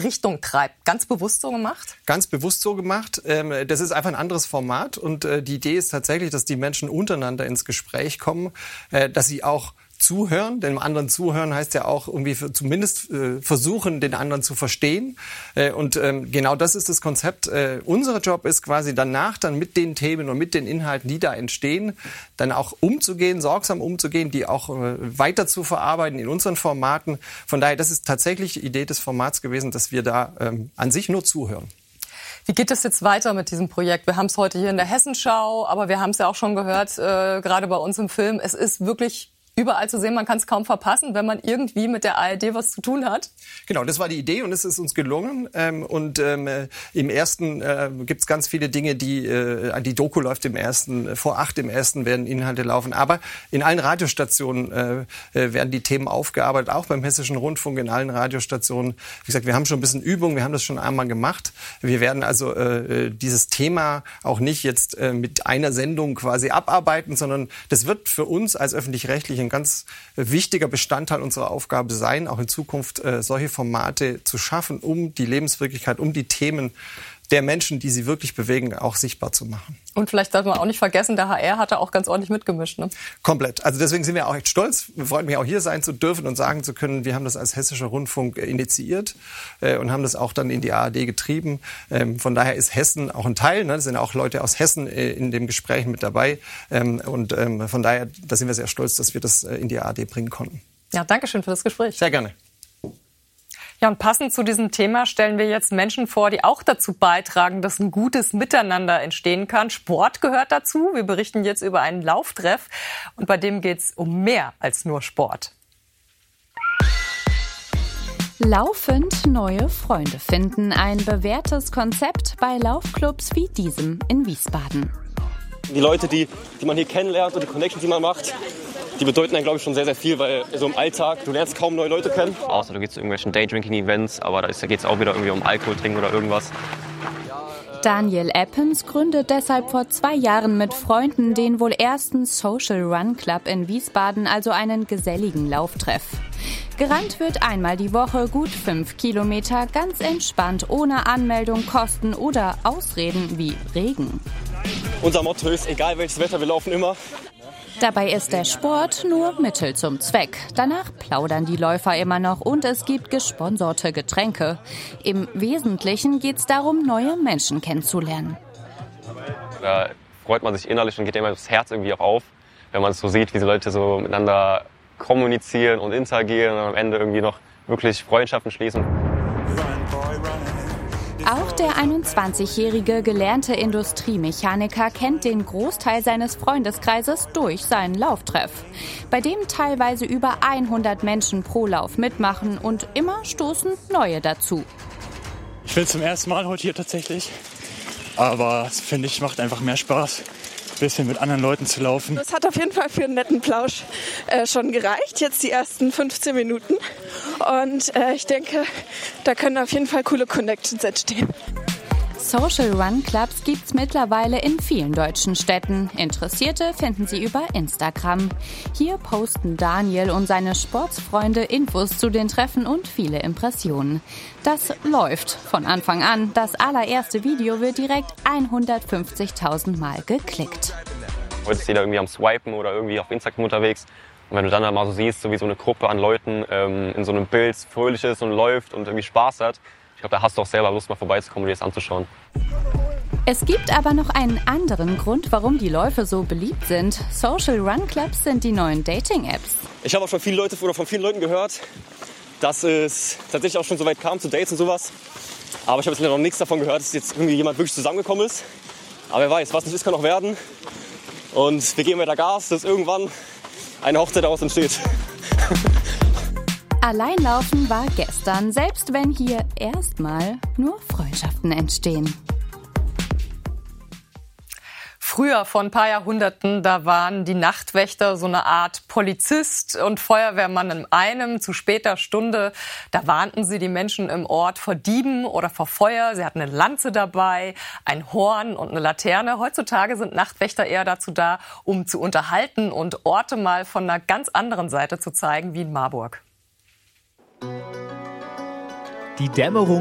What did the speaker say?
diese Richtung treibt. Ganz bewusst so gemacht? Ganz bewusst so gemacht. Das ist einfach ein anderes Format und die Idee ist tatsächlich, dass die Menschen untereinander ins Gespräch kommen, dass sie auch zuhören. Dem anderen zuhören heißt ja auch irgendwie zumindest versuchen, den anderen zu verstehen. Und genau das ist das Konzept. Unser Job ist quasi danach dann mit den Themen und mit den Inhalten, die da entstehen, dann auch umzugehen, sorgsam umzugehen, die auch weiter zu verarbeiten in unseren Formaten. Von daher, das ist tatsächlich die Idee des Formats gewesen, dass wir da an sich nur zuhören. Wie geht es jetzt weiter mit diesem Projekt? Wir haben es heute hier in der Hessenschau, aber wir haben es ja auch schon gehört, gerade bei uns im Film. Es ist wirklich überall zu sehen, man kann es kaum verpassen, wenn man irgendwie mit der ARD was zu tun hat. Genau, das war die Idee und es ist uns gelungen. Im ersten gibt's ganz viele Dinge, die Doku läuft im ersten, vor 8 im ersten werden Inhalte laufen. Aber in allen Radiostationen werden die Themen aufgearbeitet, auch beim Hessischen Rundfunk, in allen Radiostationen. Wie gesagt, wir haben schon ein bisschen Übung, wir haben das schon einmal gemacht. Wir werden also dieses Thema auch nicht jetzt mit einer Sendung quasi abarbeiten, sondern das wird für uns als Öffentlich-Rechtliche ein ganz wichtiger Bestandteil unserer Aufgabe sein, auch in Zukunft solche Formate zu schaffen, um die Lebenswirklichkeit, um die Themen der Menschen, die sie wirklich bewegen, auch sichtbar zu machen. Und vielleicht darf man auch nicht vergessen, der HR hat da auch ganz ordentlich mitgemischt, ne? Komplett. Also deswegen sind wir auch echt stolz. Wir freuen mich auch hier sein zu dürfen und sagen zu können, wir haben das als Hessischer Rundfunk initiiert und haben das auch dann in die ARD getrieben. Von daher ist Hessen auch ein Teil. Ne? Es sind auch Leute aus Hessen in dem Gespräch mit dabei. Von daher, da sind wir sehr stolz, dass wir das in die ARD bringen konnten. Ja, danke schön für das Gespräch. Sehr gerne. Ja, und passend zu diesem Thema stellen wir jetzt Menschen vor, die auch dazu beitragen, dass ein gutes Miteinander entstehen kann. Sport gehört dazu. Wir berichten jetzt über einen Lauftreff und bei dem geht es um mehr als nur Sport. Laufend neue Freunde finden. Ein bewährtes Konzept bei Laufclubs wie diesem in Wiesbaden. Die Leute, die man hier kennenlernt und die Connections, die man macht, die bedeuten einem, glaube ich, schon sehr, sehr viel, weil so im Alltag, du lernst kaum neue Leute kennen. Außer du gehst zu irgendwelchen Daydrinking-Events, aber da geht es auch wieder irgendwie um Alkohol trinken oder irgendwas. Daniel Eppens gründet deshalb vor 2 Jahren mit Freunden den wohl ersten Social Run Club in Wiesbaden, also einen geselligen Lauftreff. Gerannt wird einmal die Woche gut 5 Kilometer, ganz entspannt, ohne Anmeldung, Kosten oder Ausreden wie Regen. Unser Motto ist, egal welches Wetter, wir laufen immer. Dabei ist der Sport nur Mittel zum Zweck. Danach plaudern die Läufer immer noch und es gibt gesponserte Getränke. Im Wesentlichen geht es darum, neue Menschen kennenzulernen. Da freut man sich innerlich und geht immer das Herz irgendwie auch auf, wenn man so sieht, wie die Leute so miteinander kommunizieren und interagieren und am Ende irgendwie noch wirklich Freundschaften schließen. Auch der 21-jährige gelernte Industriemechaniker kennt den Großteil seines Freundeskreises durch seinen Lauftreff, bei dem teilweise über 100 Menschen pro Lauf mitmachen und immer stoßen neue dazu. Ich bin zum ersten Mal heute hier tatsächlich, aber es, finde ich, macht einfach mehr Spaß, ein bisschen mit anderen Leuten zu laufen. Das hat auf jeden Fall für einen netten Plausch schon gereicht, jetzt die ersten 15 Minuten. Und ich denke, da können auf jeden Fall coole Connections entstehen. Social Run Clubs gibt's mittlerweile in vielen deutschen Städten. Interessierte finden Sie über Instagram. Hier posten Daniel und seine Sportsfreunde Infos zu den Treffen und viele Impressionen. Das läuft von Anfang an. Das allererste Video wird direkt 150.000 Mal geklickt. Heute ist jeder irgendwie am Swipen oder irgendwie auf Instagram unterwegs. Und wenn du dann mal so siehst, so wie so eine Gruppe an Leuten in so einem Bild fröhlich ist und läuft und irgendwie Spaß hat, ich glaube, da hast du auch selber Lust, mal vorbeizukommen und dir das anzuschauen. Es gibt aber noch einen anderen Grund, warum die Läufe so beliebt sind. Social Run Clubs sind die neuen Dating-Apps. Ich habe auch schon von vielen Leuten gehört, dass es tatsächlich auch schon so weit kam zu Dates und sowas. Aber ich habe jetzt leider noch nichts davon gehört, dass jetzt irgendwie jemand wirklich zusammengekommen ist. Aber wer weiß, was nicht ist, kann noch werden. Und wir geben weiter Gas, dass irgendwann eine Hochzeit daraus entsteht. Alleinlaufen war gestern, selbst wenn hier erstmal nur Freundschaften entstehen. Früher, vor ein paar Jahrhunderten, da waren die Nachtwächter so eine Art Polizist und Feuerwehrmann in einem. Zu später Stunde, da warnten sie die Menschen im Ort vor Dieben oder vor Feuer. Sie hatten eine Lanze dabei, ein Horn und eine Laterne. Heutzutage sind Nachtwächter eher dazu da, um zu unterhalten und Orte mal von einer ganz anderen Seite zu zeigen, wie in Marburg. Die Dämmerung